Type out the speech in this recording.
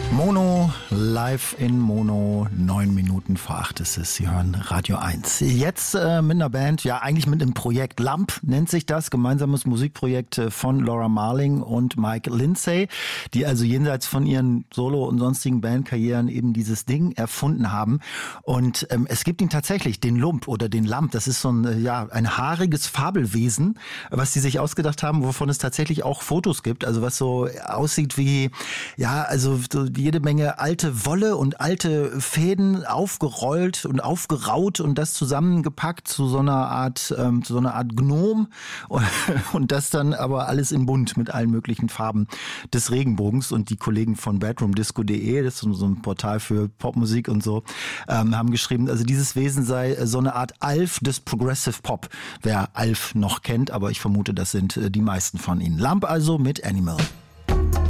Mono, live in Mono, 9 Minuten vor 8 ist es. Sie hören Radio 1. Jetzt mit einer Band, ja eigentlich mit einem Projekt. Lump nennt sich das, gemeinsames Musikprojekt von Laura Marling und Mike Lindsay, die also jenseits von ihren Solo- und sonstigen Bandkarrieren eben dieses Ding erfunden haben. Und es gibt ihn tatsächlich, den Lump oder den Lump. Das ist so ein haariges Fabelwesen, was die sich ausgedacht haben, wovon es tatsächlich auch Fotos gibt. Also was so aussieht wie, so jede Menge alte Wolle und alte Fäden aufgerollt und aufgeraut und das zusammengepackt zu so einer Art Gnom und das dann aber alles in bunt mit allen möglichen Farben des Regenbogens. Und die Kollegen von bedroomdisco.de, das ist so ein Portal für Popmusik und so, haben geschrieben, also dieses Wesen sei so eine Art Alf des Progressive Pop. Wer Alf noch kennt, aber ich vermute, das sind die meisten von ihnen. Lump also mit Animal.